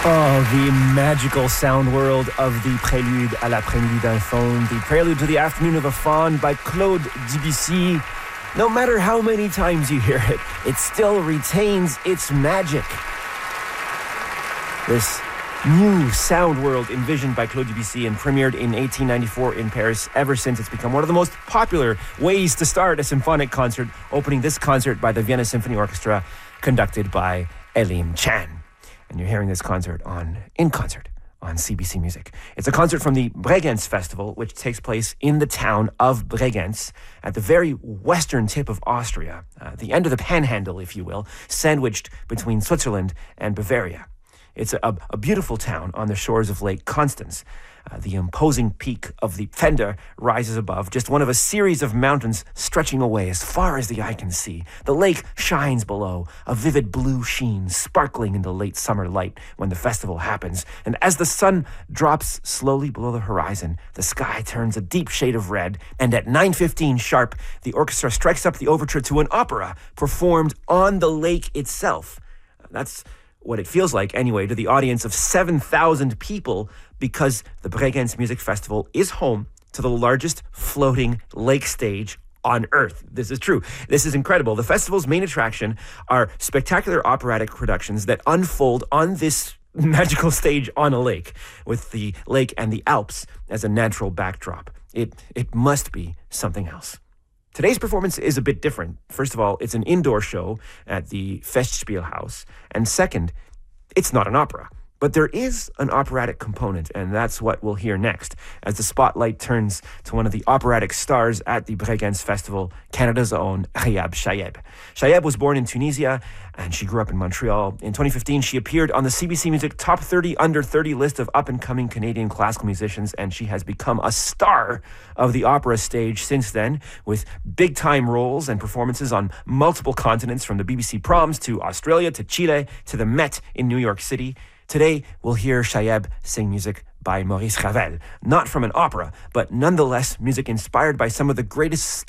Oh, the magical sound world of the Prélude à l'après-midi d'un faune, the Prelude to the Afternoon of a Faun by Claude Debussy. No matter how many times you hear it, it still retains its magic. This new sound world envisioned by Claude Debussy and premiered in 1894 in Paris. Ever since, it's become one of the most popular ways to start a symphonic concert, opening this concert by the Vienna Symphony Orchestra, conducted by Elim Chan. And you're hearing this concert in concert on CBC Music. It's a concert from the Bregenz Festival, which takes place in the town of Bregenz at the very western tip of Austria, the end of the panhandle, if you will, sandwiched between Switzerland and Bavaria. It's a beautiful town on the shores of Lake Constance. The imposing peak of the Pfänder rises above, just one of a series of mountains stretching away as far as the eye can see. The lake shines below, a vivid blue sheen sparkling in the late summer light when the festival happens. And as the sun drops slowly below the horizon, the sky turns a deep shade of red, and at 9:15 sharp, the orchestra strikes up the overture to an opera performed on the lake itself. That's what it feels like, anyway, to the audience of 7,000 people, because the Bregenz Music Festival is home to the largest floating lake stage on Earth. This is true. This is incredible. The festival's main attraction are spectacular operatic productions that unfold on this magical stage on a lake, with the lake and the Alps as a natural backdrop. It must be something else. Today's performance is a bit different. First of all, it's an indoor show at the Festspielhaus. And second, it's not an opera. But there is an operatic component, and that's what we'll hear next, as the spotlight turns to one of the operatic stars at the Bregenz Festival, Canada's own Rehab Chayeb. Chayeb was born in Tunisia, and she grew up in Montreal. In 2015, she appeared on the CBC Music Top 30 Under 30 list of up-and-coming Canadian classical musicians, and she has become a star of the opera stage since then, with big-time roles and performances on multiple continents, from the BBC Proms to Australia to Chile to the Met in New York City. Today, we'll hear Chayeb sing music by Maurice Ravel, not from an opera, but nonetheless music inspired by some of the greatest